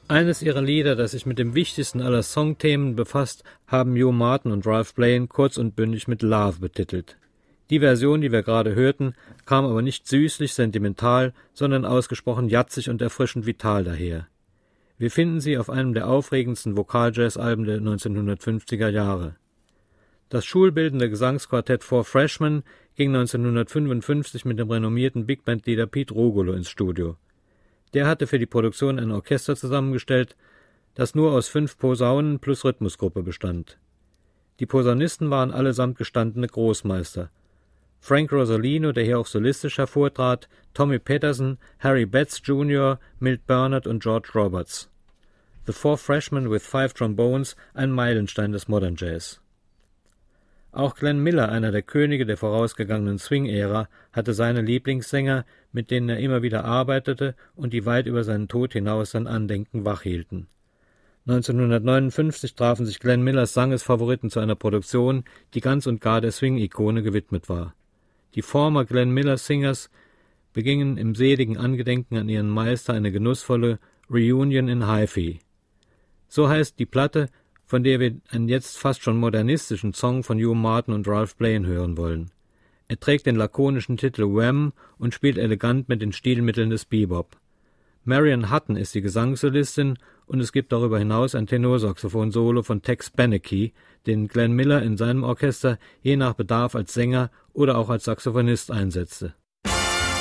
Eines ihrer Lieder, das sich mit dem wichtigsten aller Songthemen befasst, haben Joe Martin und Ralph Blane kurz und bündig mit Love betitelt. Die Version, die wir gerade hörten, kam aber nicht süßlich sentimental, sondern ausgesprochen jatzig und erfrischend vital daher. Wir finden sie auf einem der aufregendsten Vokaljazz-Alben der 1950er Jahre. Das schulbildende Gesangsquartett Four Freshmen ging 1955 mit dem renommierten Big-Band-Leader Pete Rugolo ins Studio. Der hatte für die Produktion ein Orchester zusammengestellt, das nur aus 5 Posaunen plus Rhythmusgruppe bestand. Die Posaunisten waren allesamt gestandene Großmeister. Frank Rosolino, der hier auch solistisch hervortrat, Tommy Peterson, Harry Betts Jr., Milt Bernard und George Roberts. The Four Freshmen with 5 Trombones, ein Meilenstein des Modern Jazz. Auch Glenn Miller, einer der Könige der vorausgegangenen Swing-Ära, hatte seine Lieblingssänger, mit denen er immer wieder arbeitete und die weit über seinen Tod hinaus sein Andenken wachhielten. 1959 trafen sich Glenn Millers Sangesfavoriten zu einer Produktion, die ganz und gar der Swing-Ikone gewidmet war. Die Former Glenn Miller Singers begingen im seligen Angedenken an ihren Meister eine genussvolle Reunion in Hi-Fi. So heißt die Platte, von der wir einen jetzt fast schon modernistischen Song von Joe Martin und Ralph Blane hören wollen. Er trägt den lakonischen Titel Wham und spielt elegant mit den Stilmitteln des Bebop. Marion Hutton ist die Gesangssolistin und es gibt darüber hinaus ein Tenorsaxophon-Solo von Tex Beneke, den Glenn Miller in seinem Orchester je nach Bedarf als Sänger oder auch als Saxophonist einsetzte.